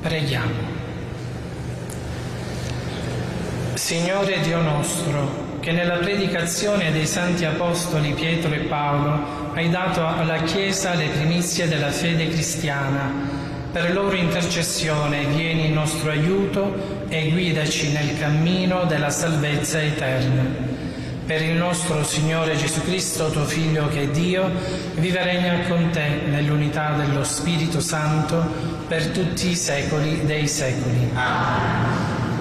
Preghiamo. Signore Dio nostro, che nella predicazione dei santi apostoli Pietro e Paolo hai dato alla Chiesa le primizie della fede cristiana, per loro intercessione vieni in nostro aiuto e guidaci nel cammino della salvezza eterna. Per il nostro Signore Gesù Cristo, tuo Figlio che è Dio, vive e regna con te nell'unità dello Spirito Santo per tutti i secoli dei secoli. Amen.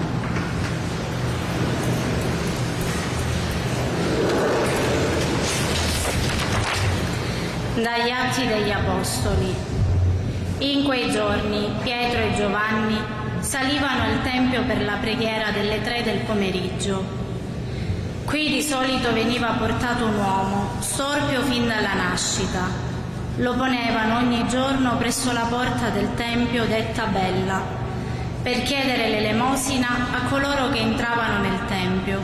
Dagli Atti degli Apostoli. In quei giorni Pietro e Giovanni salivano al Tempio per la preghiera delle 3 del pomeriggio. Qui di solito veniva portato un uomo, storpio fin dalla nascita. Lo ponevano ogni giorno presso la porta del Tempio detta Bella, per chiedere l'elemosina a coloro che entravano nel Tempio.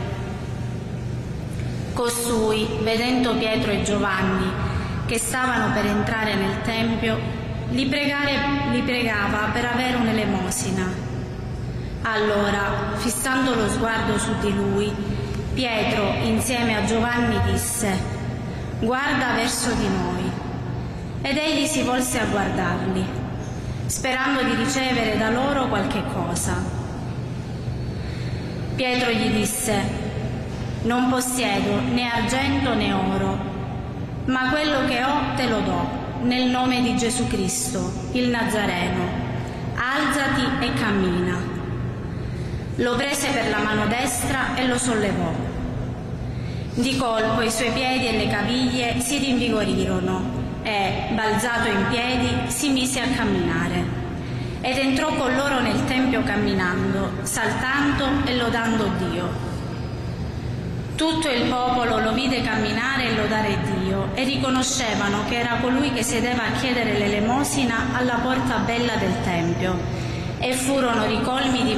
Costui, vedendo Pietro e Giovanni, che stavano per entrare nel Tempio, li pregava per avere un'elemosina. Allora, fissando lo sguardo su di lui, Pietro, insieme a Giovanni, disse: «Guarda verso di noi». Ed egli si volse a guardarli, sperando di ricevere da loro qualche cosa. Pietro gli disse: «Non possiedo né argento né oro, ma quello che ho te lo do, nel nome di Gesù Cristo, il Nazareno. Alzati e cammina». Lo prese per la mano destra e lo sollevò. Di colpo i suoi piedi e le caviglie si rinvigorirono e, balzato in piedi, si mise a camminare. Ed entrò con loro nel Tempio camminando, saltando e lodando Dio. Tutto il popolo lo vide camminare e lodare Dio e riconoscevano che era colui che sedeva a chiedere l'elemosina alla porta bella del Tempio, e furono ricolmi di